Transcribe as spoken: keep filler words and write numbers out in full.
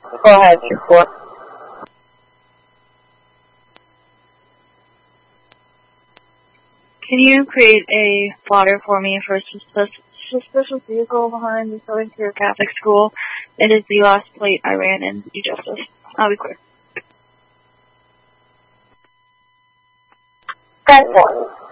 Go ahead, what? Can you create a plotter for me for a suspicious, suspicious vehicle behind the Southern Tier Catholic School? It is the last plate I ran in E-Justice. I'll be quick. ten one.